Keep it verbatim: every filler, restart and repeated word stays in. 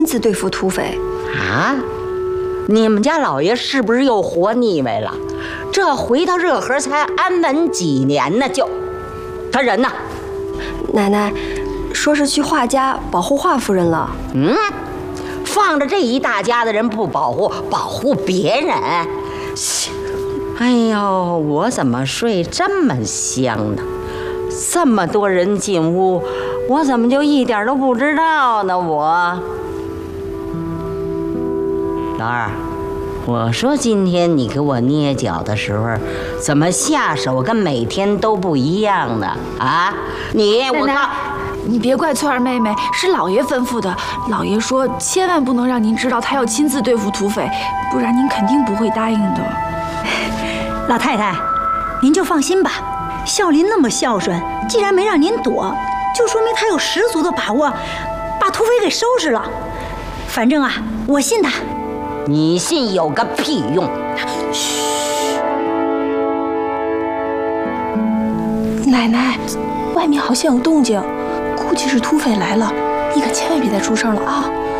自对付土匪。 啊？你们家老爷是不是又活腻歪了？这回到热河才安稳几年呢，就他人呢？ 奶奶说是去华家保护华夫人了。 嗯，放着这一大家子人不保护，保护别人。哎呦，我怎么睡这么香呢？这么多人进屋，我怎么就一点都不知道呢？我，老二，我说今天你给我捏脚的时候，怎么下手跟每天都不一样呢？啊，你我奶奶，你别怪翠儿妹妹，是老爷吩咐的。老爷说千万不能让您知道他要亲自对付土匪，不然您肯定不会答应的。 老太太，您就放心吧。孝林那么孝顺，既然没让您躲，就说明他有十足的把握，把土匪给收拾了。反正啊，我信他。 你信有个屁用！ 嘘，奶奶，外面好像有动静，估计是土匪来了，你可千万别再出声了啊！